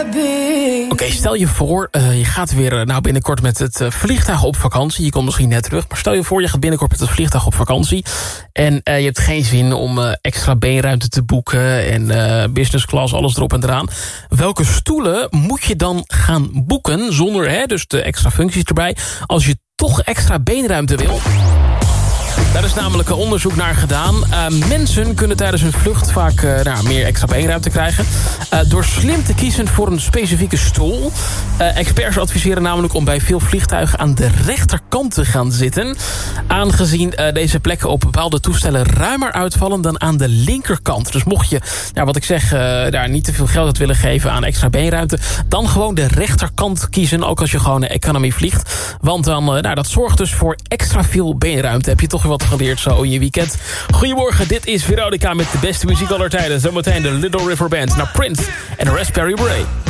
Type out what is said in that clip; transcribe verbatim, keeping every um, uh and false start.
Oké, okay, stel je voor, uh, je gaat weer uh, nou binnenkort met het uh, vliegtuig op vakantie. Je komt misschien net terug, maar stel je voor, je gaat binnenkort met het vliegtuig op vakantie. En uh, je hebt geen zin om uh, extra beenruimte te boeken en uh, business class, alles erop en eraan. Welke stoelen moet je dan gaan boeken, zonder hè, dus de extra functies erbij, als je toch extra beenruimte wil? Daar is namelijk een onderzoek naar gedaan. Uh, mensen kunnen tijdens hun vlucht vaak uh, nou, meer extra beenruimte krijgen. Uh, door slim te kiezen voor een specifieke stoel. Uh, experts adviseren namelijk om bij veel vliegtuigen aan de rechterkant te gaan zitten. Aangezien uh, deze plekken op bepaalde toestellen ruimer uitvallen dan aan de linkerkant. Dus mocht je, ja, wat ik zeg, uh, daar niet te veel geld uit willen geven aan extra beenruimte, dan gewoon de rechterkant kiezen, ook als je gewoon een economy vliegt. Want dan, uh, nou, dat zorgt dus voor extra veel beenruimte. Heb je toch weer wat geleerd zo in je weekend. Goedemorgen, dit is Veronica met de beste muziek aller tijden. Zometeen de Little River Band naar Prince en Raspberry Beret.